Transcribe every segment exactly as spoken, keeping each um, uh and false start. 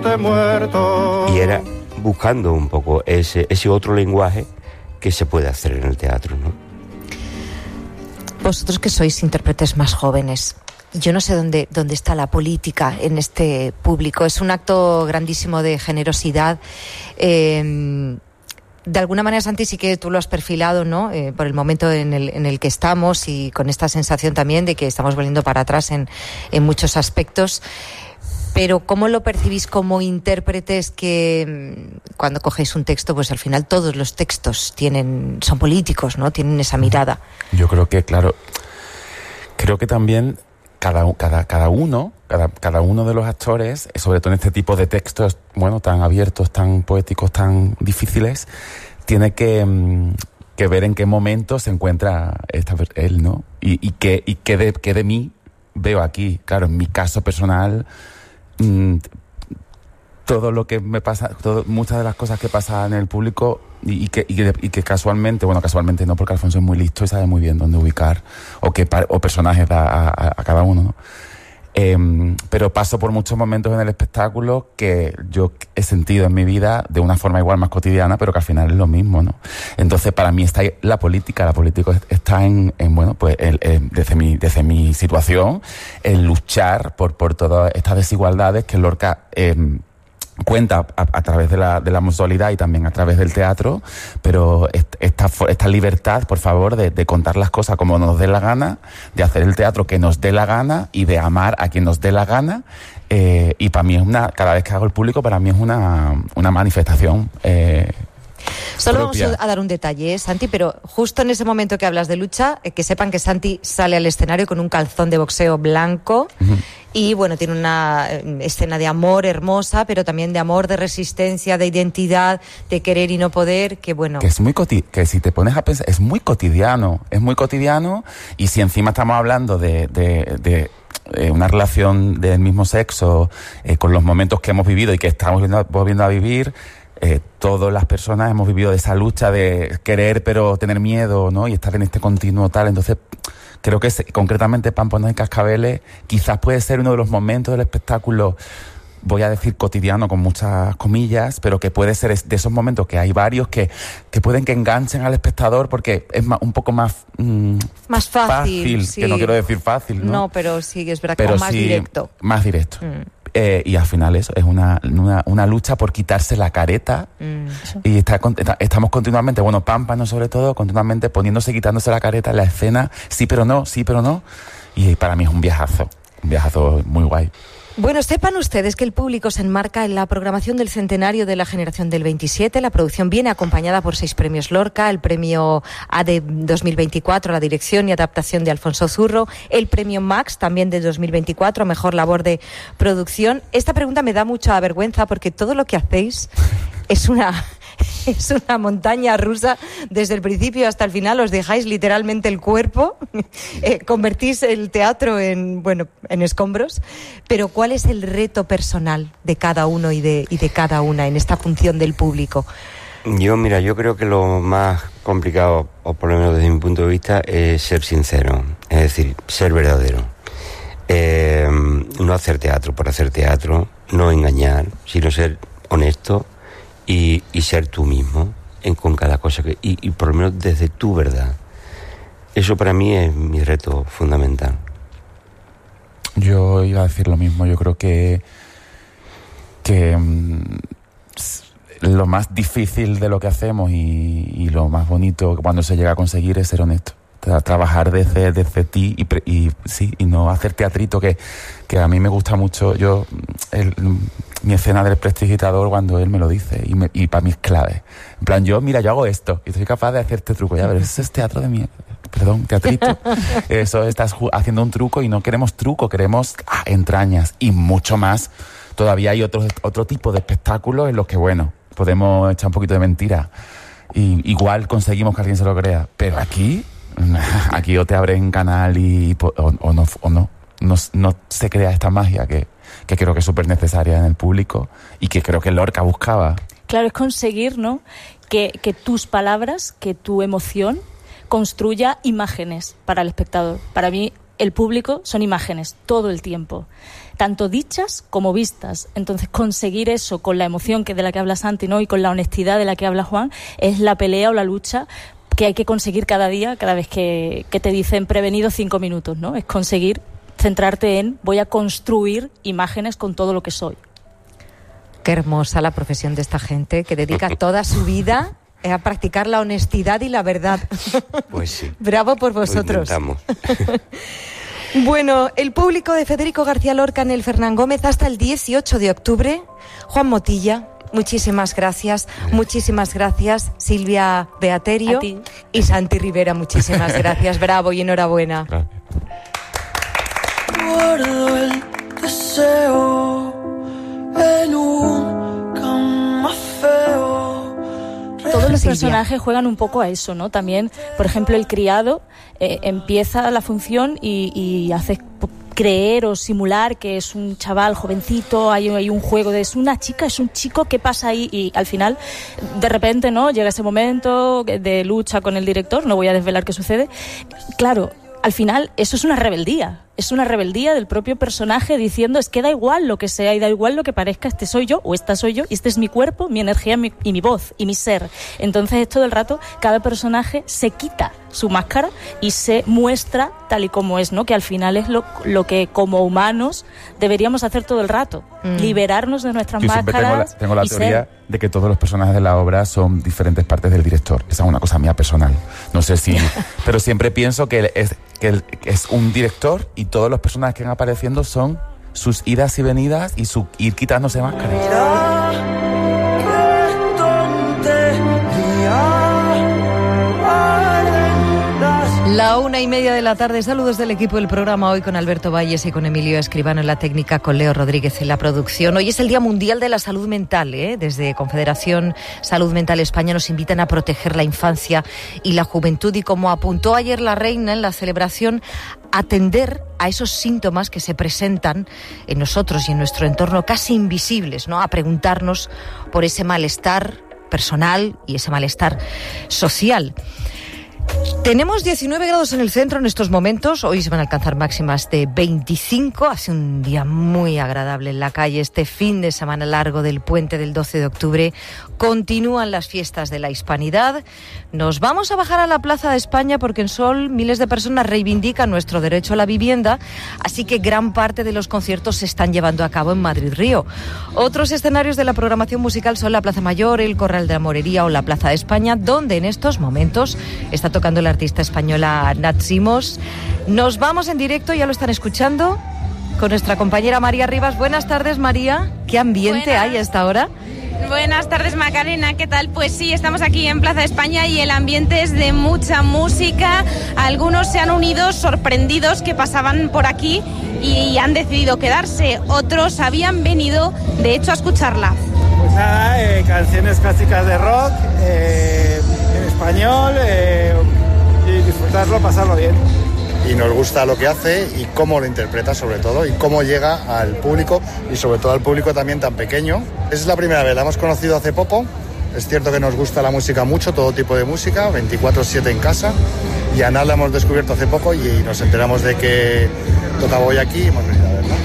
muerto. Y era buscando un poco ese, ese otro lenguaje que se puede hacer en el teatro, ¿no? Vosotros que sois intérpretes más jóvenes, yo no sé dónde, dónde está la política en este público. Es un acto grandísimo de generosidad. Eh, de alguna manera, Santi, sí que tú lo has perfilado, ¿no? Eh, por el momento en el, en el que estamos y con esta sensación también de que estamos volviendo para atrás en, en muchos aspectos. Pero ¿cómo lo percibís como intérpretes que cuando cogéis un texto, pues al final todos los textos tienen, son políticos, ¿no? Tienen esa mirada. Yo creo que, claro, creo que también cada, cada, cada uno, cada, cada uno de los actores, sobre todo en este tipo de textos, bueno, tan abiertos, tan poéticos, tan difíciles, tiene que, que ver en qué momento se encuentra esta, él, ¿no? Y, y qué y qué de, qué de mí veo aquí. Claro, en mi caso personal, todo lo que me pasa, todo, muchas de las cosas que pasan en el público y, y, que, y, que, y que casualmente, bueno, casualmente no, porque Alfonso es muy listo y sabe muy bien dónde ubicar o qué o personajes da a, a, a cada uno, ¿no? Eh, pero paso por muchos momentos en el espectáculo que yo he sentido en mi vida de una forma igual más cotidiana, pero que al final es lo mismo, ¿no? Entonces, para mí está la política, la política está en, en bueno, pues el, el, desde mi desde mi situación, en luchar por por todas estas desigualdades que Lorca eh, cuenta a, a través de la, de la mutualidad y también a través del teatro, pero esta, esta libertad, por favor, de, de contar las cosas como nos dé la gana, de hacer el teatro que nos dé la gana y de amar a quien nos dé la gana. Eh, y para mí es una, cada vez que hago el público, para mí es una, una manifestación eh, Solo propia. vamos a dar un detalle, ¿eh, Santi? Pero justo en ese momento que hablas de lucha, eh, que sepan que Santi sale al escenario con un calzón de boxeo blanco. Uh-huh. Y bueno, tiene una eh, escena de amor hermosa, pero también de amor, de resistencia, de identidad, de querer y no poder, que bueno... Que es muy coti- que si te pones a pensar, es muy cotidiano, es muy cotidiano, y si encima estamos hablando de... de, de eh, una relación del mismo sexo, eh, con los momentos que hemos vivido y que estamos viendo, volviendo a vivir... Eh, todas las personas hemos vivido de esa lucha de querer pero tener miedo, ¿no? Y estar en este continuo tal. Entonces, creo que se, concretamente Pamponas y Cascabeles quizás puede ser uno de los momentos del espectáculo, voy a decir cotidiano con muchas comillas, pero que puede ser de esos momentos que hay varios que, que pueden que enganchen al espectador porque es más, un poco más... Mmm, más fácil, fácil sí. Que no quiero decir fácil, ¿no? No, pero sí, es verdad, pero como más sí, directo. Más directo. Mm. Eh, y al final eso es una, una, una lucha por quitarse la careta mm. y está, está, estamos continuamente, bueno, Pámpano sobre todo, continuamente poniéndose, quitándose la careta en la escena, sí pero no, sí pero no, y para mí es un viajazo, un viajazo muy guay. Bueno, sepan ustedes que el público se enmarca en la programación del centenario de la generación del veintisiete. La producción viene acompañada por seis premios Lorca, el premio A D E dos mil veinticuatro a la dirección y adaptación de Alfonso Zurro, el premio Max también de dos mil veinticuatro, mejor labor de producción. Esta pregunta me da mucha vergüenza porque todo lo que hacéis es una... es una montaña rusa desde el principio hasta el final. Os dejáis literalmente el cuerpo, eh, convertís el teatro en, bueno, en escombros. Pero ¿cuál es el reto personal de cada uno y de, y de cada una en esta función del público? Yo, mira, yo creo que lo más complicado, o por lo menos desde mi punto de vista, es ser sincero, es decir, ser verdadero. Eh, no hacer teatro por hacer teatro, no engañar, sino ser honesto. Y, y ser tú mismo en, con cada cosa que y, y por lo menos desde tu verdad. Eso para mí es mi reto fundamental. Yo iba a decir lo mismo. Yo creo que que mmm, lo más difícil de lo que hacemos y, y lo más bonito cuando se llega a conseguir es ser honesto. Trabajar desde, desde ti y, y sí y no hacer teatrito que, que a mí me gusta mucho. Yo el, mi escena del prestidigitador cuando él me lo dice y, me, y para mí es clave. En plan, yo, mira, yo hago esto y soy capaz de hacer este truco. Ya, pero eso es teatro de mierda. Perdón, teatrito. Eso, estás haciendo un truco y no queremos truco, queremos ah, entrañas y mucho más. Todavía hay otro, otro tipo de espectáculos en los que, bueno, podemos echar un poquito de mentira. Y igual conseguimos que alguien se lo crea. Pero aquí... Aquí o te abren canal y o, o, no, o no, no no se crea esta magia que, que creo que es súper necesaria en el público y que creo que Lorca buscaba. Claro, es conseguir, ¿no?, que, que tus palabras, que tu emoción construya imágenes para el espectador. Para mí el público son imágenes todo el tiempo. tanto dichas como vistas. Entonces, conseguir eso con la emoción que de la que habla Santi, ¿no? Y con la honestidad de la que habla Juan, es la pelea o la lucha que hay que conseguir cada día, cada vez que, que te dicen prevenido cinco minutos, ¿no? Es conseguir centrarte en voy a construir imágenes con todo lo que soy. Qué hermosa la profesión de esta gente que dedica toda su vida a practicar la honestidad y la verdad. Pues sí. Bravo por vosotros. Bueno, el público de Federico García Lorca en el Fernán Gómez hasta el dieciocho de octubre. Juan Motilla, muchísimas gracias. gracias. Muchísimas gracias, Silvia Beaterio. A ti. Y Santi Rivera, muchísimas gracias. Bravo y enhorabuena. Gracias. Guardo el deseo en un cama feo. Todos los Silvia. personajes juegan un poco a eso, ¿no? También, por ejemplo, el criado eh, empieza la función y, y hace creer o simular que es un chaval jovencito, hay, hay un juego de es una chica, es un chico, ¿qué pasa ahí? Y al final, de repente, ¿no? Llega ese momento de lucha con el director, no voy a desvelar qué sucede. Claro, al final eso es una rebeldía. Es una rebeldía del propio personaje diciendo es que da igual lo que sea y da igual lo que parezca, este soy yo o esta soy yo y este es mi cuerpo, mi energía mi, y mi voz y mi ser. Entonces es todo el rato, cada personaje se quita su máscara y se muestra tal y como es, ¿no? Que al final es lo, lo que como humanos deberíamos hacer todo el rato, mm. liberarnos de nuestras Yo siempre máscaras. Tengo la, tengo la y teoría ser. de que todos los personajes de la obra son diferentes partes del director. Esa es una cosa mía personal. No sé si... pero siempre pienso que es, que es un director y todos los personajes que van apareciendo son sus idas y venidas y su ir quitándose máscaras. Mira, qué tontería. La una y media de la tarde. Saludos del equipo del programa hoy con Alberto Valles y con Emilio Escribano en la técnica, con Leo Rodríguez en la producción. Hoy es el Día Mundial de la Salud Mental, ¿eh? Desde Confederación Salud Mental España nos invitan a proteger la infancia y la juventud y, como apuntó ayer la reina en la celebración, atender a esos síntomas que se presentan en nosotros y en nuestro entorno casi invisibles, ¿no? A preguntarnos por ese malestar personal y ese malestar social. Tenemos diecinueve grados en el centro en estos momentos. Hoy se van a alcanzar máximas de veinticinco. Hace un día muy agradable en la calle. Este fin de semana largo del puente del doce de octubre continúan las fiestas de la Hispanidad. Nos vamos a bajar a la Plaza de España porque en Sol miles de personas reivindican nuestro derecho a la vivienda, así que gran parte de los conciertos se están llevando a cabo en Madrid-Río. Otros escenarios de la programación musical son la Plaza Mayor, el Corral de la Morería o la Plaza de España, donde en estos momentos está tocando la artista española Nat Simos. Nos vamos en directo, ya lo están escuchando, con nuestra compañera María Rivas. Buenas tardes, María. ¿Qué ambiente Buenas. hay a esta hora? Buenas tardes, Macarena, ¿qué tal? Pues sí, estamos aquí en Plaza de España y el ambiente es de mucha música. Algunos se han unido sorprendidos que pasaban por aquí y han decidido quedarse. Otros habían venido, de hecho, a escucharla. Pues nada, eh, canciones clásicas de rock, eh, en español, eh, y disfrutarlo, pasarlo bien. Y nos gusta lo que hace y cómo lo interpreta, sobre todo, y cómo llega al público, y sobre todo al público también tan pequeño. Es la primera vez, la hemos conocido hace poco. Es cierto que nos gusta la música mucho, todo tipo de música, veinticuatro siete en casa, y a Nat la hemos descubierto hace poco y nos enteramos de que tocaba hoy aquí y hemos venido a verla.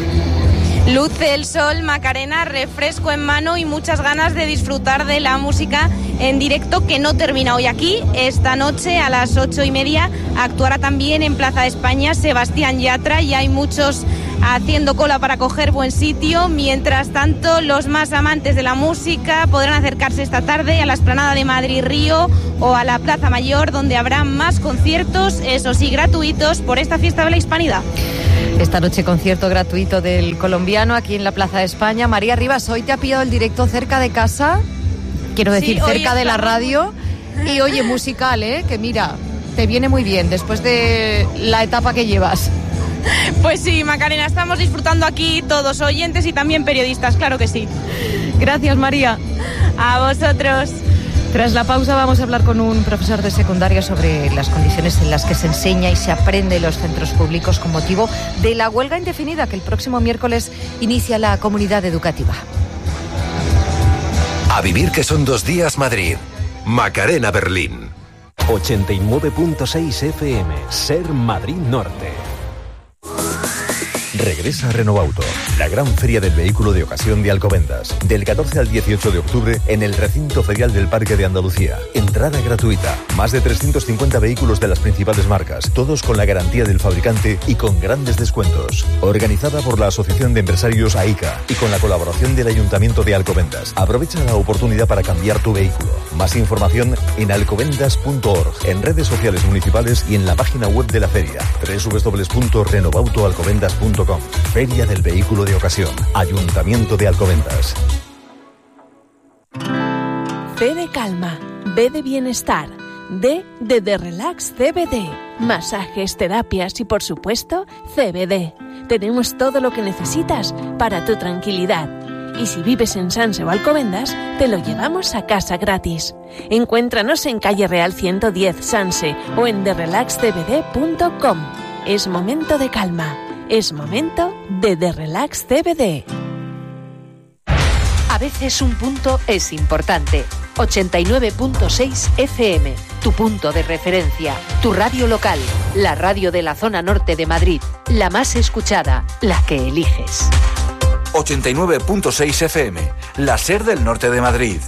Luce el sol, Macarena, refresco en mano y muchas ganas de disfrutar de la música en directo, que no termina hoy aquí. Esta noche a las ocho y media actuará también en Plaza de España Sebastián Yatra y hay muchos haciendo cola para coger buen sitio. Mientras tanto, los más amantes de la música podrán acercarse esta tarde a la Explanada de Madrid-Río o a la Plaza Mayor, donde habrá más conciertos, eso sí, gratuitos por esta fiesta de la Hispanidad. Esta noche concierto gratuito del colombiano aquí en la Plaza de España. María Rivas, hoy te ha pillado el directo cerca de casa, quiero decir, sí, cerca de la radio, y oye, musical, ¿eh? Que mira, te viene muy bien después de la etapa que llevas. Pues sí, Macarena, estamos disfrutando aquí todos, oyentes y también periodistas, claro que sí. Gracias, María. A vosotros. Tras la pausa vamos a hablar con un profesor de secundaria sobre las condiciones en las que se enseña y se aprende en los centros públicos con motivo de la huelga indefinida que el próximo miércoles inicia la comunidad educativa. A vivir que son dos días Madrid. Macarena Berlín. ochenta y nueve punto seis F M. Ser Madrid Norte. Regresa Renovauto. La gran feria del vehículo de ocasión de Alcobendas. Del catorce al dieciocho de octubre en el recinto ferial del Parque de Andalucía. Entrada gratuita. Más de trescientos cincuenta vehículos de las principales marcas. Todos con la garantía del fabricante y con grandes descuentos. Organizada por la Asociación de Empresarios A I C A y con la colaboración del Ayuntamiento de Alcobendas. Aprovecha la oportunidad para cambiar tu vehículo. Más información en alcobendas punto org, en redes sociales municipales y en la página web de la feria. doble u doble u doble u punto renovautoalcobendas punto com. Feria del vehículo de ocasión. Ayuntamiento de Alcobendas. C de calma, B de bienestar, D de The Relax C B D, masajes, terapias y por supuesto C B D. Tenemos todo lo que necesitas para tu tranquilidad. Y si vives en Sanse o Alcobendas, te lo llevamos a casa gratis. Encuéntranos en calle Real ciento diez Sanse o en the relax c b d punto com. Es momento de calma. Es momento de The Relax C B D. A veces un punto es importante. ochenta y nueve punto seis F M, tu punto de referencia, tu radio local, la radio de la zona norte de Madrid, la más escuchada, la que eliges. ochenta y nueve punto seis F M, la SER del norte de Madrid.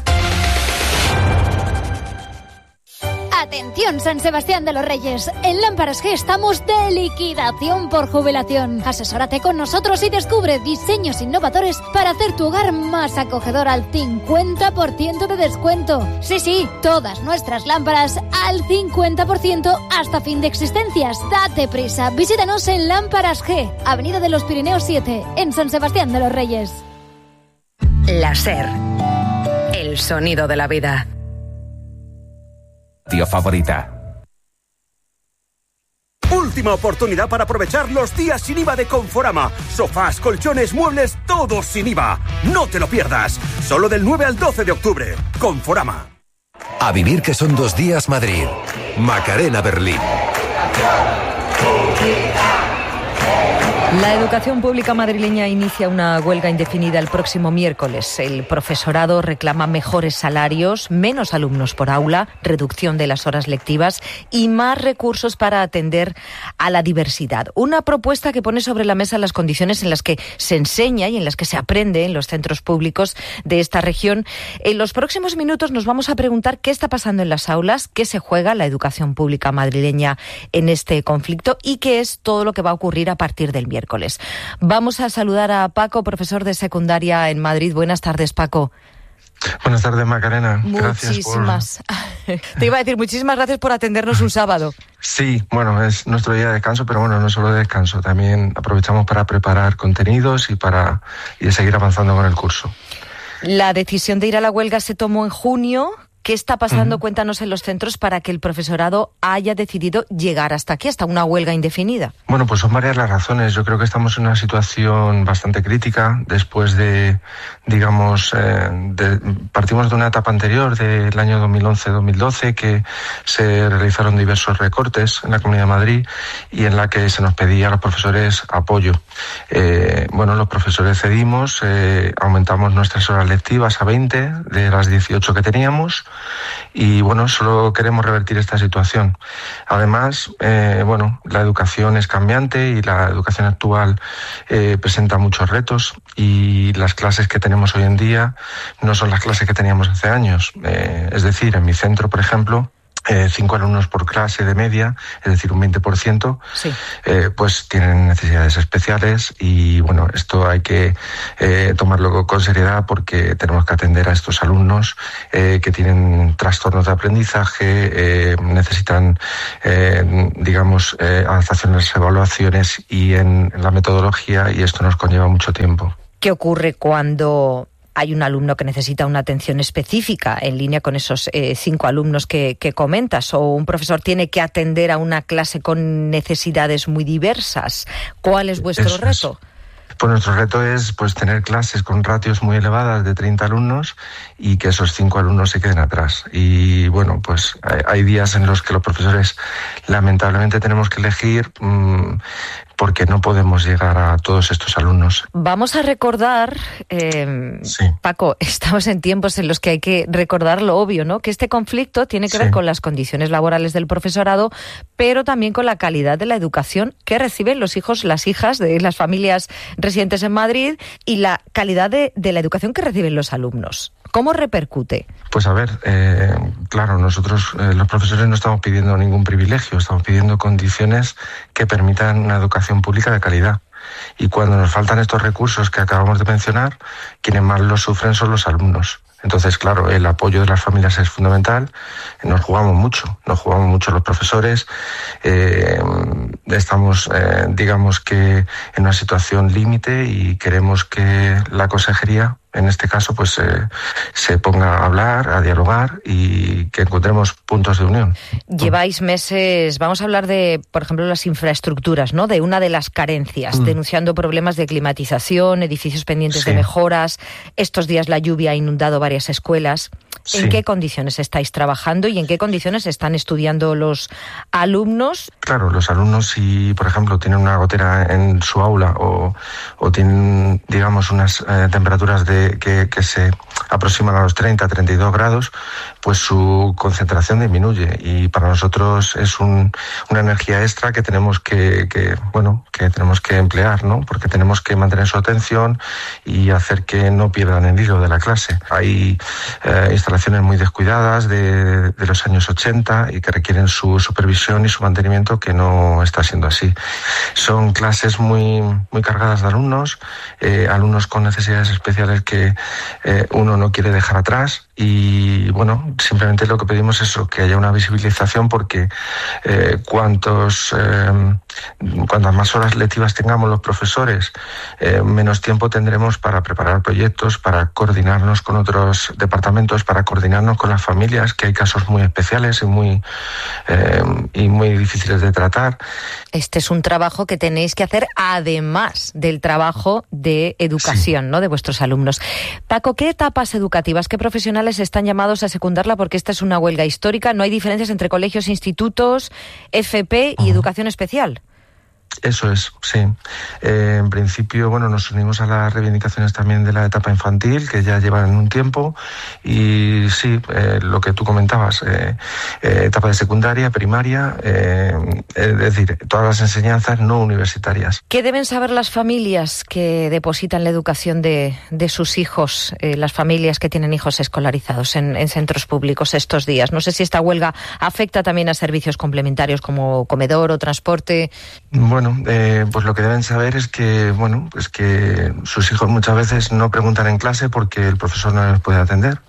Atención San Sebastián de los Reyes, en Lámparas G estamos de liquidación por jubilación. Asesórate con nosotros y descubre diseños innovadores para hacer tu hogar más acogedor al cincuenta por ciento de descuento. Sí, sí, todas nuestras lámparas al cincuenta por ciento hasta fin de existencias. Date prisa, visítanos en Lámparas G, Avenida de los Pirineos siete, en San Sebastián de los Reyes. La SER, el sonido de la vida. Tío favorita. Última oportunidad para aprovechar los días sin I V A de Conforama. Sofás, colchones, muebles, todos sin I V A. No te lo pierdas. Solo del nueve al doce de octubre. Conforama. A vivir que son dos días Madrid. Macarena Berlín. La educación pública madrileña inicia una huelga indefinida el próximo miércoles. El profesorado reclama mejores salarios, menos alumnos por aula, reducción de las horas lectivas y más recursos para atender a la diversidad. Una propuesta que pone sobre la mesa las condiciones en las que se enseña y en las que se aprende en los centros públicos de esta región. En los próximos minutos nos vamos a preguntar qué está pasando en las aulas, qué se juega la educación pública madrileña en este conflicto y qué es todo lo que va a ocurrir a partir del miércoles. Miércoles. Vamos a saludar a Paco, profesor de secundaria en Madrid. Buenas tardes, Paco. Buenas tardes, Macarena. Muchísimas. Por... Te iba a decir, muchísimas gracias por atendernos un sábado. Sí, bueno, es nuestro día de descanso, pero bueno, no solo de descanso, también aprovechamos para preparar contenidos y para y seguir avanzando con el curso. La decisión de ir a la huelga se tomó en junio. ¿Qué está pasando? Uh-huh. Cuéntanos en los centros para que el profesorado haya decidido llegar hasta aquí, hasta una huelga indefinida. Bueno, pues son varias las razones. Yo creo que estamos en una situación bastante crítica después de, digamos, eh, de, partimos de una etapa anterior del año dos mil once dos mil doce que se realizaron diversos recortes en la Comunidad de Madrid y en la que se nos pedía a los profesores apoyo. Eh, bueno, los profesores cedimos, eh, aumentamos nuestras horas lectivas a veinte de las dieciocho que teníamos. Y bueno, solo queremos revertir esta situación. Además, eh, bueno, la educación es cambiante y la educación actual eh, presenta muchos retos y las clases que tenemos hoy en día no son las clases que teníamos hace años. Eh, es decir, en mi centro, por ejemplo, Eh, cinco alumnos por clase de media, es decir, un veinte por ciento, sí. eh, pues tienen necesidades especiales y bueno, esto hay que eh, tomarlo con seriedad porque tenemos que atender a estos alumnos eh, que tienen trastornos de aprendizaje, eh, necesitan, eh, digamos, eh, adaptación en las evaluaciones y en, en la metodología y esto nos conlleva mucho tiempo. ¿Qué ocurre cuando hay un alumno que necesita una atención específica en línea con esos eh, cinco alumnos que, que comentas, o un profesor tiene que atender a una clase con necesidades muy diversas? ¿Cuál es vuestro Eso reto? Es. Pues nuestro reto es pues tener clases con ratios muy elevadas de treinta alumnos y que esos cinco alumnos se queden atrás. Y bueno, pues hay, hay días en los que los profesores lamentablemente tenemos que elegir mmm, porque no podemos llegar a todos estos alumnos. Vamos a recordar, eh, sí. Paco, estamos en tiempos en los que hay que recordar lo obvio, ¿no? Que este conflicto tiene que sí. ver con las condiciones laborales del profesorado, pero también con la calidad de la educación que reciben los hijos, las hijas de las familias residentes en Madrid y la calidad de, de la educación que reciben los alumnos. ¿Cómo repercute? Pues a ver, eh, claro, nosotros eh, los profesores no estamos pidiendo ningún privilegio, estamos pidiendo condiciones que permitan una educación pública de calidad. Y cuando nos faltan estos recursos que acabamos de mencionar, quienes más los sufren son los alumnos. Entonces, claro, el apoyo de las familias es fundamental. Nos jugamos mucho, nos jugamos mucho los profesores. Eh, estamos, eh, digamos que, en una situación límite y queremos que la consejería, en este caso, pues eh, se ponga a hablar, a dialogar y que encontremos puntos de unión. Lleváis meses, vamos a hablar de, por ejemplo, las infraestructuras, ¿no? De una de las carencias, mm. denunciando problemas de climatización, edificios pendientes sí. de mejoras. Estos días la lluvia ha inundado varias escuelas. ¿En sí. qué condiciones estáis trabajando y en qué condiciones están estudiando los alumnos? Claro, los alumnos, si por ejemplo tienen una gotera en su aula o, o tienen, digamos, unas eh, temperaturas de que, que se aproximan a los treinta, treinta y dos grados, pues su concentración disminuye y para nosotros es un, una energía extra que tenemos que, que, bueno, que tenemos que emplear, ¿no? Porque tenemos que mantener su atención y hacer que no pierdan el hilo de la clase. Hay eh, instalaciones muy descuidadas de, de los años ochenta y que requieren su supervisión y su mantenimiento, que no está siendo así. Son clases muy, muy cargadas de alumnos, eh, alumnos con necesidades especiales que eh, uno no quiere dejar atrás y bueno, simplemente lo que pedimos es eso, que haya una visibilización porque eh, cuantos, eh, cuantas más horas lectivas tengamos los profesores, eh, menos tiempo tendremos para preparar proyectos, para coordinarnos con otros departamentos, para coordinarnos con las familias, que hay casos muy especiales y muy, eh, y muy difíciles de tratar. Este es un trabajo que tenéis que hacer además del trabajo de educación, sí. ¿no?, de vuestros alumnos. Paco, ¿qué etapas educativas, qué profesionales están llamados a secundarla? Porque esta es una huelga histórica, no hay diferencias entre colegios, institutos, F P y uh-huh. educación especial. Eso es, sí. Eh, en principio, bueno, nos unimos a las reivindicaciones también de la etapa infantil, que ya llevan un tiempo, y sí, eh, lo que tú comentabas, eh, eh, etapa de secundaria, primaria, eh, es decir, todas las enseñanzas no universitarias. ¿Qué deben saber las familias que depositan la educación de, de sus hijos, eh, las familias que tienen hijos escolarizados en, en centros públicos estos días? No sé si esta huelga afecta también a servicios complementarios como comedor o transporte. Bueno, Bueno, eh, pues lo que deben saber es que, bueno, pues que sus hijos muchas veces no preguntan en clase porque el profesor no les puede atender.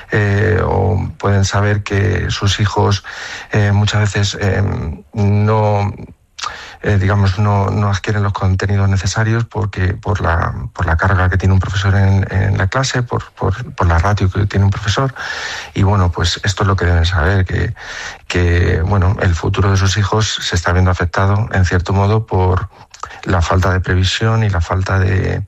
Eh, o pueden saber que sus hijos eh, muchas veces eh, no... Eh, digamos, no, no adquieren los contenidos necesarios porque por la por la carga que tiene un profesor en, en la clase, por, por, por la ratio que tiene un profesor. Y bueno, pues esto es lo que deben saber, que, que bueno, el futuro de sus hijos se está viendo afectado, en cierto modo, por la falta de previsión y la falta de,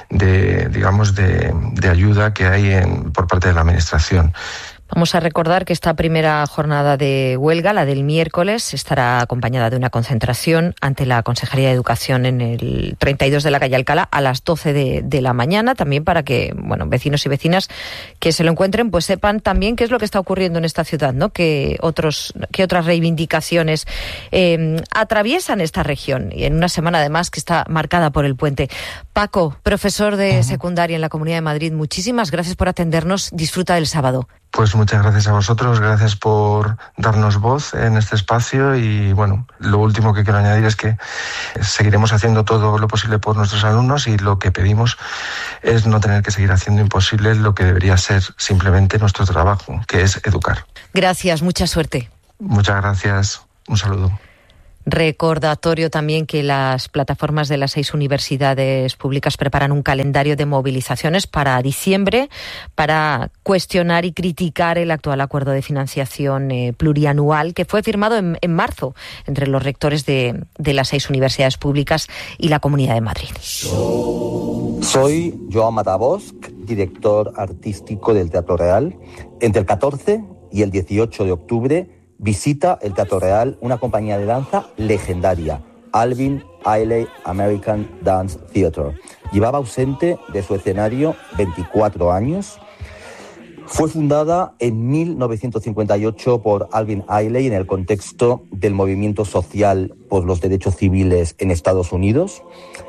de digamos, de, de ayuda que hay en, por parte de la administración. Vamos a recordar que esta primera jornada de huelga, la del miércoles, estará acompañada de una concentración ante la Consejería de Educación en el treinta y dos de la calle Alcalá a las doce de, de la mañana, también para que, bueno, vecinos y vecinas que se lo encuentren, pues sepan también qué es lo que está ocurriendo en esta ciudad, ¿no? Que otros, que otras reivindicaciones eh, atraviesan esta región y en una semana además que está marcada por el puente. Paco, profesor de uh-huh. secundaria en la Comunidad de Madrid, muchísimas gracias por atendernos. Disfruta del sábado. Pues muchas gracias a vosotros, gracias por darnos voz en este espacio y bueno, lo último que quiero añadir es que seguiremos haciendo todo lo posible por nuestros alumnos y lo que pedimos es no tener que seguir haciendo imposible lo que debería ser simplemente nuestro trabajo, que es educar. Gracias, mucha suerte. Muchas gracias, un saludo. Recordatorio también que las plataformas de las seis universidades públicas preparan un calendario de movilizaciones para diciembre para cuestionar y criticar el actual acuerdo de financiación eh, plurianual que fue firmado en, en marzo entre los rectores de, de las seis universidades públicas y la Comunidad de Madrid. Soy Joan Matabosc, director artístico del Teatro Real. Entre el catorce y el dieciocho de octubre visita el Teatro Real una compañía de danza legendaria, Alvin Ailey American Dance Theatre. Llevaba ausente de su escenario veinticuatro años. Fue fundada en mil novecientos cincuenta y ocho por Alvin Ailey en el contexto del movimiento social por los derechos civiles en Estados Unidos.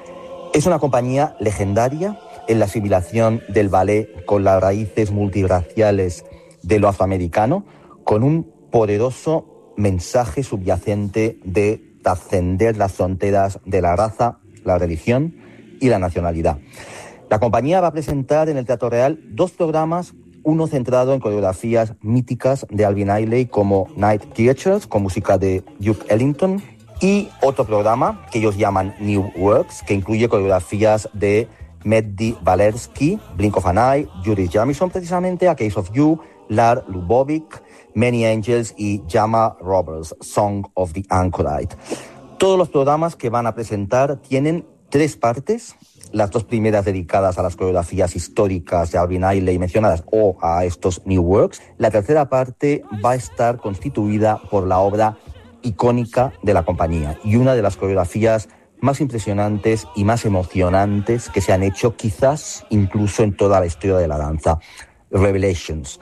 Es una compañía legendaria en la asimilación del ballet con las raíces multirraciales de lo afroamericano, con un poderoso mensaje subyacente de trascender las fronteras de la raza, la religión y la nacionalidad. La compañía va a presentar en el Teatro Real dos programas, uno centrado en coreografías míticas de Alvin Ailey como Night Creatures, con música de Duke Ellington, y otro programa que ellos llaman New Works, que incluye coreografías de Meddy Valersky, Blink of an Eye, Judy Jamison precisamente, A Case of You, Lar Lubovic, Many Angels y Jama Roberts, Song of the Anchorite. Todos los programas que van a presentar tienen tres partes, las dos primeras dedicadas a las coreografías históricas de Alvin Ailey mencionadas o a estos New Works. La tercera parte va a estar constituida por la obra icónica de la compañía y una de las coreografías más impresionantes y más emocionantes que se han hecho quizás incluso en toda la historia de la danza, Revelations.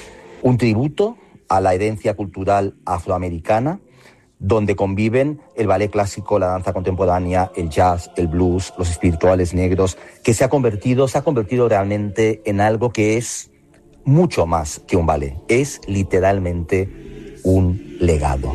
Un tributo a la herencia cultural afroamericana, donde conviven el ballet clásico, la danza contemporánea, el jazz, el blues, los espirituales negros, que se ha convertido, se ha convertido realmente en algo que es mucho más que un ballet, es literalmente un legado.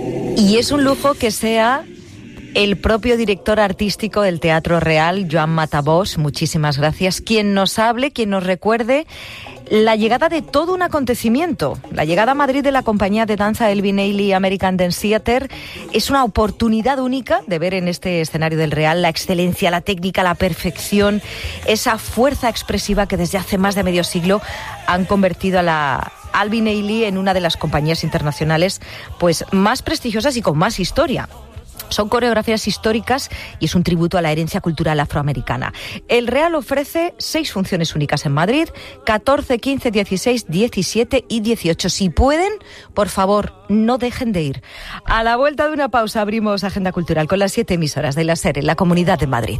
Y es un lujo que sea el propio director artístico del Teatro Real, Joan Matabós, muchísimas gracias, quien nos hable, quien nos recuerde la llegada de todo un acontecimiento. La llegada a Madrid de la compañía de danza Alvin Ailey American Dance Theatre es una oportunidad única de ver en este escenario del Real la excelencia, la técnica, la perfección, esa fuerza expresiva que desde hace más de medio siglo han convertido a la Alvin Ailey en una de las compañías internacionales pues más prestigiosas y con más historia. Son coreografías históricas y es un tributo a la herencia cultural afroamericana. El Real ofrece seis funciones únicas en Madrid, catorce, quince, dieciséis, diecisiete y dieciocho. Si pueden, por favor, no dejen de ir. A la vuelta de una pausa abrimos Agenda Cultural con las siete emisoras de la SER en la Comunidad de Madrid.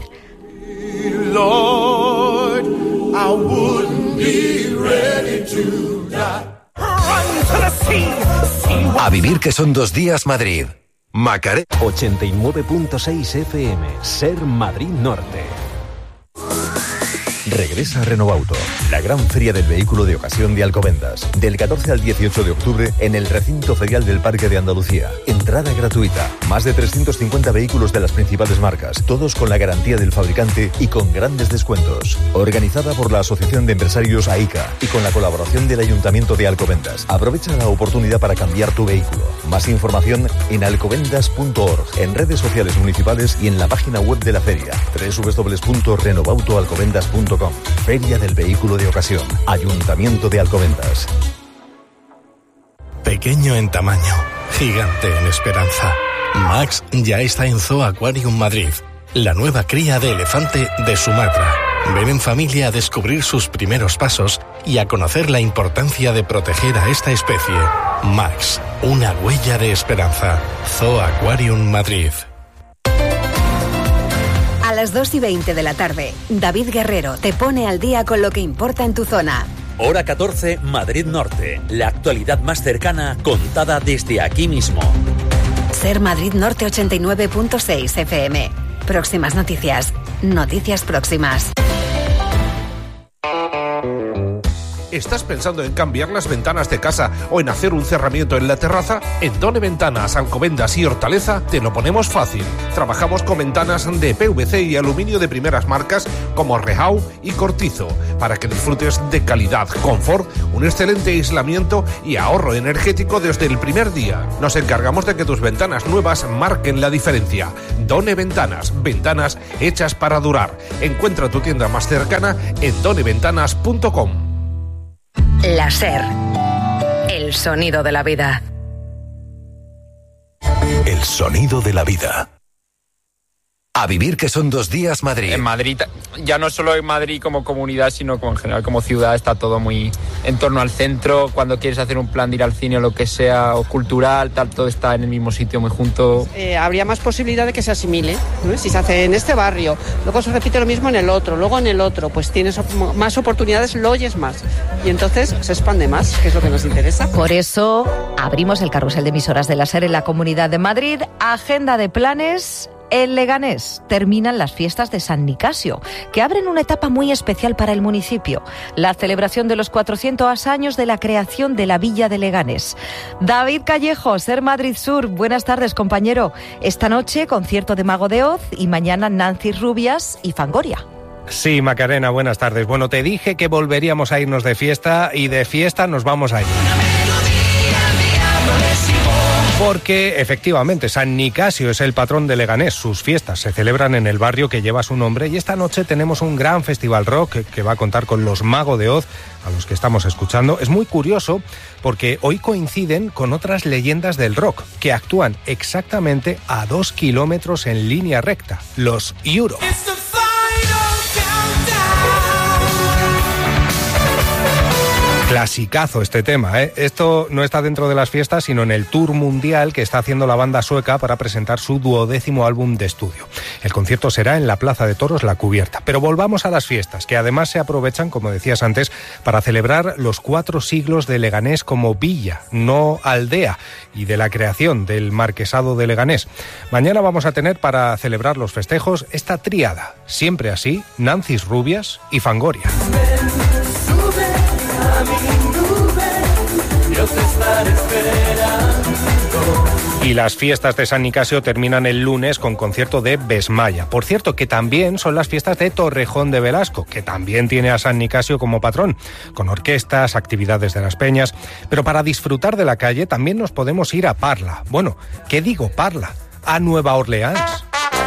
Lord, I wouldn't be ready to die. Run to the sea. A vivir que son dos días Madrid. Macarena. ochenta y nueve punto seis F M, SER Madrid Norte. Regresa a Renovauto, la gran feria del vehículo de ocasión de Alcobendas, del catorce al dieciocho de octubre en el recinto ferial del Parque de Andalucía. Entrada gratuita, más de trescientos cincuenta vehículos de las principales marcas, todos con la garantía del fabricante y con grandes descuentos. Organizada por la Asociación de Empresarios AICA y con la colaboración del Ayuntamiento de Alcobendas. Aprovecha la oportunidad para cambiar tu vehículo. Más información en alcobendas punto org, en redes sociales municipales y en la página web de la feria, doble u doble u doble u punto renovauto alcobendas punto com. Feria del Vehículo de Ocasión, Ayuntamiento de Alcobendas. Pequeño en tamaño, gigante en esperanza. Max ya está en Zoo Aquarium Madrid, la nueva cría de elefante de Sumatra. Ven en familia a descubrir sus primeros pasos y a conocer la importancia de proteger a esta especie. Max, una huella de esperanza. Zoo Aquarium Madrid. A las dos y veinte de la tarde, David Guerrero te pone al día con lo que importa en tu zona. Hora catorce, Madrid Norte. La actualidad más cercana, contada desde aquí mismo. SER Madrid Norte ochenta y nueve punto seis F M. Próximas noticias. Noticias próximas. ¿Estás pensando en cambiar las ventanas de casa o en hacer un cerramiento en la terraza? En Done Ventanas, Alcobendas y Hortaleza te lo ponemos fácil. Trabajamos con ventanas de P V C y aluminio de primeras marcas como Rehau y Cortizo para que disfrutes de calidad, confort, un excelente aislamiento y ahorro energético desde el primer día. Nos encargamos de que tus ventanas nuevas marquen la diferencia. Done Ventanas, ventanas hechas para durar. Encuentra tu tienda más cercana en done ventanas punto com. La SER, el sonido de la vida. El sonido de la vida. A vivir que son dos días Madrid. En Madrid, ya no solo en Madrid como comunidad, sino como en general como ciudad, está todo muy, en torno al centro, cuando quieres hacer un plan de ir al cine o lo que sea, o cultural, tal, todo está en el mismo sitio, muy junto. Eh, habría más posibilidad de que se asimile, ¿no? Si se hace en este barrio, luego se repite lo mismo en el otro, luego en el otro, pues tienes op- más oportunidades, lo oyes más. Y entonces se expande más, que es lo que nos interesa. Por eso abrimos el carrusel de emisoras de la SER en la Comunidad de Madrid. Agenda de planes. En Leganés terminan las fiestas de San Nicasio, que abren una etapa muy especial para el municipio, la celebración de los cuatrocientos años de la creación de la Villa de Leganés. David Callejo, SER Madrid Sur, buenas tardes, compañero. Esta noche, concierto de Mago de Oz y mañana Nancy Rubias y Fangoria. Sí, Macarena, buenas tardes. Bueno, te dije que volveríamos a irnos de fiesta y de fiesta nos vamos a ir. Porque, efectivamente, San Nicasio es el patrón de Leganés. Sus fiestas se celebran en el barrio que lleva su nombre y esta noche tenemos un gran festival rock que, que va a contar con los Mago de Oz, a los que estamos escuchando. Es muy curioso porque hoy coinciden con otras leyendas del rock que actúan exactamente a dos kilómetros en línea recta, los Europe. Clasicazo este tema, ¿eh? Esto no está dentro de las fiestas, sino en el tour mundial que está haciendo la banda sueca para presentar su duodécimo álbum de estudio. El concierto será en la Plaza de Toros La Cubierta. Pero volvamos a las fiestas, que además se aprovechan, como decías antes, para celebrar los cuatro siglos de Leganés como villa, no aldea, y de la creación del marquesado de Leganés. Mañana vamos a tener para celebrar los festejos esta tríada, siempre así, Nancy Rubias y Fangoria. Yo te estaré esperando. Y las fiestas de San Nicasio terminan el lunes con concierto de Besmaya. Por cierto, que también son las fiestas de Torrejón de Velasco, que también tiene a San Nicasio como patrón, con orquestas, actividades de las peñas. Pero para disfrutar de la calle también nos podemos ir a Parla. Bueno, ¿qué digo Parla? A Nueva Orleans.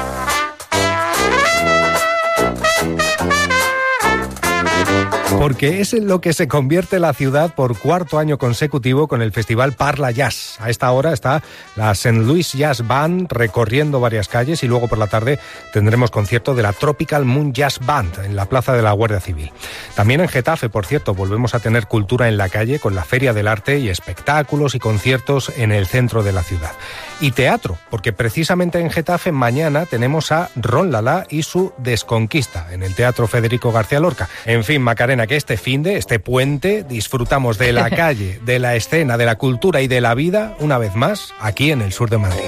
Porque es en lo que se convierte la ciudad por cuarto año consecutivo con el festival Parla Jazz. A esta hora está la Saint Louis Jazz Band recorriendo varias calles y luego por la tarde tendremos concierto de la Tropical Moon Jazz Band en la Plaza de la Guardia Civil. También en Getafe, por cierto, volvemos a tener cultura en la calle con la Feria del Arte y espectáculos y conciertos en el centro de la ciudad. Y teatro, porque precisamente en Getafe mañana tenemos a Ron Lala y su Desconquista en el Teatro Federico García Lorca. En fin, Macarena, que este finde, este puente, disfrutamos de la calle, de la escena, de la cultura y de la vida, una vez más, aquí en el sur de Madrid.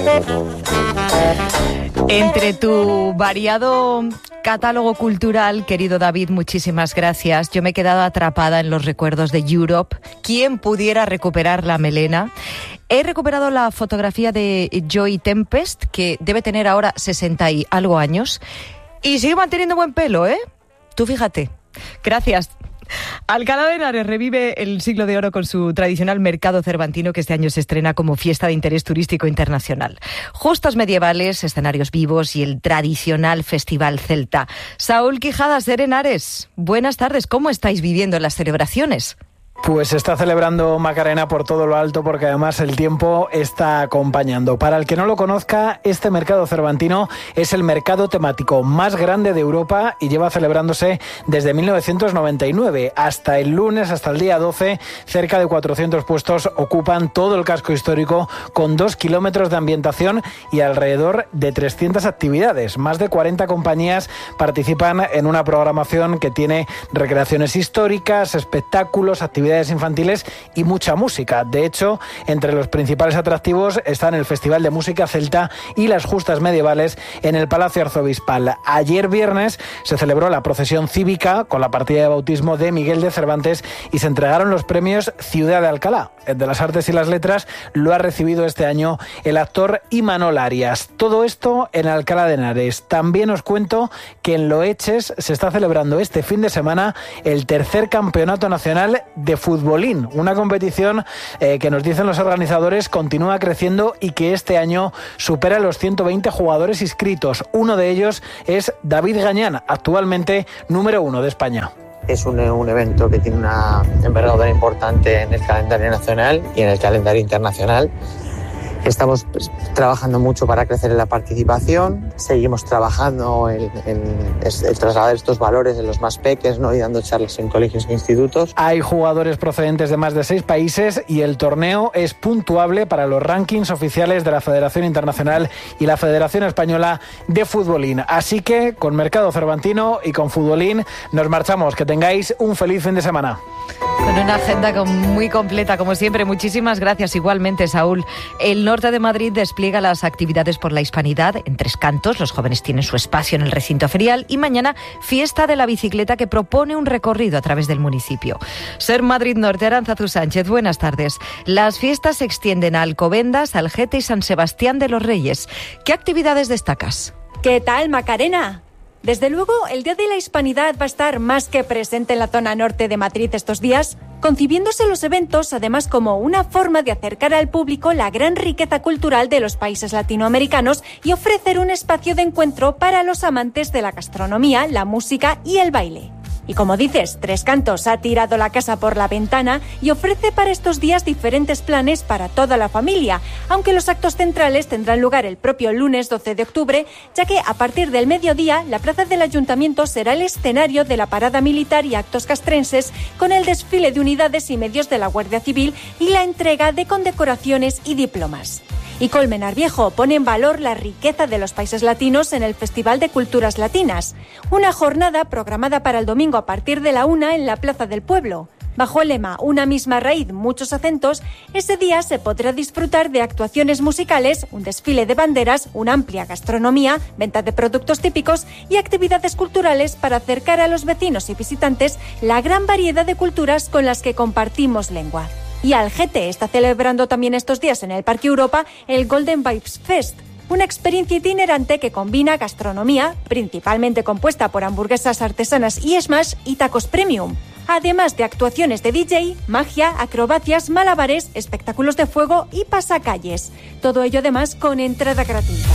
Entre tu variado catálogo cultural, querido David, muchísimas gracias. Yo me he quedado atrapada en los recuerdos de Europe. ¿Quién pudiera recuperar la melena? He recuperado la fotografía de Joey Tempest, que debe tener ahora sesenta y algo años, y sigue manteniendo buen pelo, ¿eh? Tú fíjate. Gracias. Alcalá de Henares revive el siglo de oro con su tradicional mercado cervantino, que este año se estrena como fiesta de interés turístico internacional. Justos medievales, escenarios vivos y el tradicional festival celta. Saúl Quijadas, de Henares, buenas tardes. ¿Cómo estáis viviendo las celebraciones? Pues se está celebrando Macarena por todo lo alto, porque además el tiempo está acompañando. Para el que no lo conozca, este mercado cervantino es el mercado temático más grande de Europa y lleva celebrándose desde mil novecientos noventa y nueve. Hasta el lunes, hasta el día doce, cerca de cuatrocientos puestos ocupan todo el casco histórico, con dos kilómetros de ambientación y alrededor de trescientas actividades. Más de cuarenta compañías participan en una programación que tiene recreaciones históricas, espectáculos, actividades infantiles y mucha música. De hecho, entre los principales atractivos están el Festival de Música Celta y las justas medievales en el Palacio Arzobispal. Ayer viernes se celebró la procesión cívica con la partida de bautismo de Miguel de Cervantes y se entregaron los premios Ciudad de Alcalá. El de las Artes y las Letras lo ha recibido este año el actor Imanol Arias. Todo esto en Alcalá de Henares. También os cuento que en Loeches se está celebrando este fin de semana el tercer Campeonato Nacional de Futbolín, una competición eh, que nos dicen los organizadores continúa creciendo y que este año supera los ciento veinte jugadores inscritos. Uno de ellos es David Gañán, actualmente número uno de España. Es un, un evento que tiene una envergadura importante en el calendario nacional y en el calendario internacional. Estamos pues, trabajando mucho para crecer en la participación, seguimos trabajando en, en, en trasladar estos valores en los más peques, ¿no? Y dando charlas en colegios e institutos. Hay jugadores procedentes de más de seis países y el torneo es puntuable para los rankings oficiales de la Federación Internacional y la Federación Española de Futbolín. Así que con Mercado Cervantino y con Futbolín nos marchamos. Que tengáis un feliz fin de semana. Con una agenda muy completa, como siempre. Muchísimas gracias igualmente, Saúl. El norte de Madrid despliega las actividades por la hispanidad en Tres Cantos. Los jóvenes tienen su espacio en el recinto ferial y mañana fiesta de la bicicleta que propone un recorrido a través del municipio. Ser Madrid Norte, Arantzazu Sánchez, buenas tardes. Las fiestas se extienden a Alcobendas, Algete y San Sebastián de los Reyes. ¿Qué actividades destacas? ¿Qué tal, Macarena? Desde luego, el Día de la Hispanidad va a estar más que presente en la zona norte de Madrid estos días, concibiéndose los eventos además como una forma de acercar al público la gran riqueza cultural de los países latinoamericanos y ofrecer un espacio de encuentro para los amantes de la gastronomía, la música y el baile. Y como dices, Tres Cantos ha tirado la casa por la ventana y ofrece para estos días diferentes planes para toda la familia, aunque los actos centrales tendrán lugar el propio lunes doce de octubre, ya que a partir del mediodía la plaza del Ayuntamiento será el escenario de la parada militar y actos castrenses con el desfile de unidades y medios de la Guardia Civil y la entrega de condecoraciones y diplomas. Y Colmenar Viejo pone en valor la riqueza de los países latinos en el Festival de Culturas Latinas, una jornada programada para el domingo a partir de la una en la Plaza del Pueblo. Bajo el lema Una misma raíz, muchos acentos, ese día se podrá disfrutar de actuaciones musicales, un desfile de banderas, una amplia gastronomía, venta de productos típicos y actividades culturales para acercar a los vecinos y visitantes la gran variedad de culturas con las que compartimos lengua. Y Algete está celebrando también estos días en el Parque Europa el Golden Vibes Fest, una experiencia itinerante que combina gastronomía, principalmente compuesta por hamburguesas artesanas y smash y tacos premium, además de actuaciones de D J, magia, acrobacias, malabares, espectáculos de fuego y pasacalles. Todo ello además con entrada gratuita.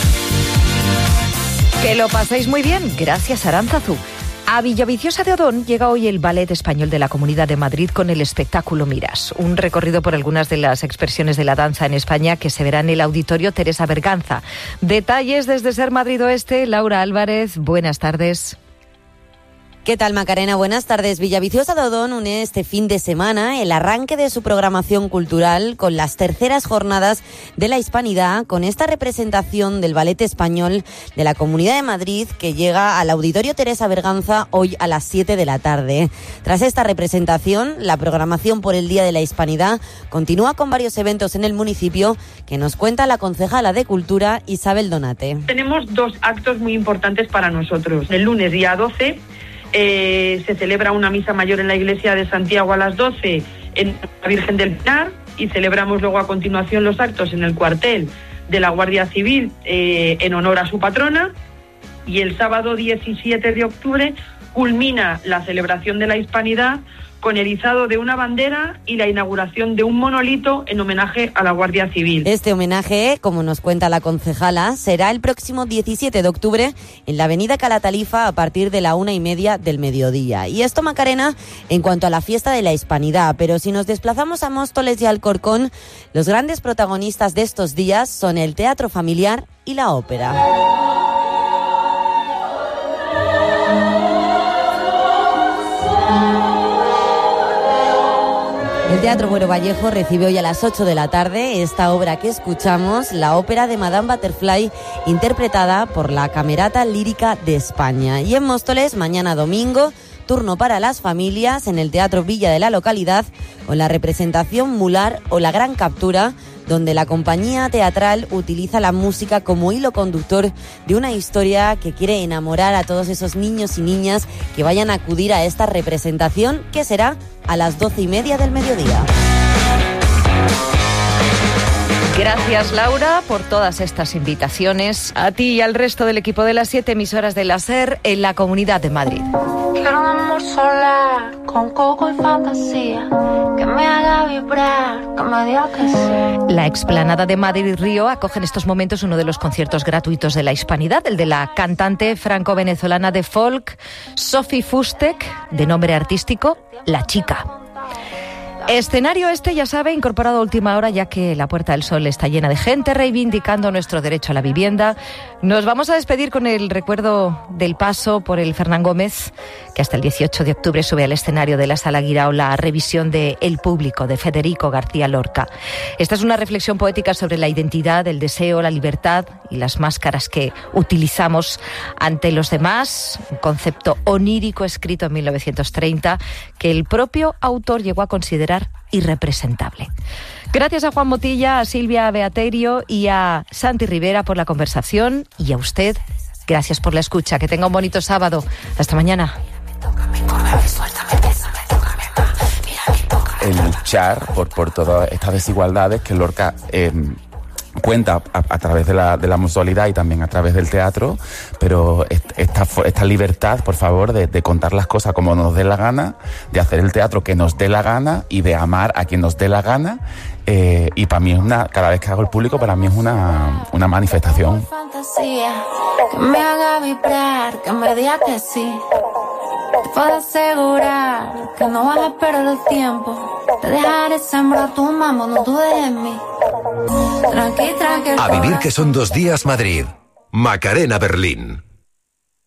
Que lo paséis muy bien. Gracias, Arantzazu. A Villaviciosa de Odón llega hoy el Ballet Español de la Comunidad de Madrid con el espectáculo Miras, un recorrido por algunas de las expresiones de la danza en España que se verá en el Auditorio Teresa Berganza. Detalles desde Ser Madrid Oeste, Laura Álvarez, buenas tardes. ¿Qué tal, Macarena? Buenas tardes. Villaviciosa de Odón une este fin de semana el arranque de su programación cultural con las terceras jornadas de la Hispanidad, con esta representación del Ballet Español de la Comunidad de Madrid que llega al Auditorio Teresa Berganza hoy a las siete de la tarde. Tras esta representación, la programación por el Día de la Hispanidad continúa con varios eventos en el municipio que nos cuenta la concejala de Cultura, Isabel Donate. Tenemos dos actos muy importantes para nosotros. El lunes, día doce, Eh, se celebra una misa mayor en la iglesia de Santiago a las doce en la Virgen del Pilar y celebramos luego a continuación los actos en el cuartel de la Guardia Civil eh, en honor a su patrona, y el sábado diecisiete de octubre culmina la celebración de la Hispanidad con el izado de una bandera y la inauguración de un monolito en homenaje a la Guardia Civil. Este homenaje, como nos cuenta la concejala, será el próximo diecisiete de octubre en la avenida Calatalifa a partir de la una y media del mediodía. Y esto, Macarena, en cuanto a la fiesta de la Hispanidad. Pero si nos desplazamos a Móstoles y Alcorcón, los grandes protagonistas de estos días son el teatro familiar y la ópera. El Teatro Güero Vallejo recibe hoy a las ocho de la tarde esta obra que escuchamos, la ópera de Madame Butterfly, interpretada por la Camerata Lírica de España. Y en Móstoles, mañana domingo, turno para las familias en el Teatro Villa de la localidad, con la representación Mular o La Gran Captura, donde la compañía teatral utiliza la música como hilo conductor de una historia que quiere enamorar a todos esos niños y niñas que vayan a acudir a esta representación, que será a las doce y media del mediodía. Gracias, Laura, por todas estas invitaciones. A ti y al resto del equipo de las siete emisoras de la SER en la Comunidad de Madrid. Quiero un amor solar, con coco y fantasía, que me haga vibrar, que me diga que sí. La explanada de Madrid Río acoge en estos momentos uno de los conciertos gratuitos de la Hispanidad, el de la cantante franco-venezolana de folk, Sophie Fustek, de nombre artístico La Chica. Escenario este, ya sabe, incorporado a última hora, ya que la Puerta del Sol está llena de gente reivindicando nuestro derecho a la vivienda. Nos vamos a despedir con el recuerdo del paso por el Fernán Gómez, que hasta el dieciocho de octubre sube al escenario de la Sala Guirao la revisión de El Público, de Federico García Lorca. Esta es una reflexión poética sobre la identidad, el deseo, la libertad y las máscaras que utilizamos ante los demás, un concepto onírico escrito en mil novecientos treinta que el propio autor llegó a considerar irrepresentable. Gracias a Juan Motilla, a Silvia Beaterio y a Santi Rivera por la conversación, y a usted, gracias por la escucha. Que tenga un bonito sábado. Hasta mañana. El luchar por, por todas estas desigualdades que Lorca eh, cuenta a, a través de la, de la mutualidad y también a través del teatro, pero esta, esta libertad, por favor, de, de contar las cosas como nos dé la gana, de hacer el teatro que nos dé la gana y de amar a quien nos dé la gana. Eh, y para mí es una, cada vez que hago el público, para mí es una, una manifestación. Fantasía, que me haga vibrar, que me diga que sí. Te puedo asegurar que no vas a perder el tiempo. Te dejaré sembrar tu mambo, no dudes en mí. Tranqui, tranqui. A vivir que son dos días Madrid. Macarena Berlín.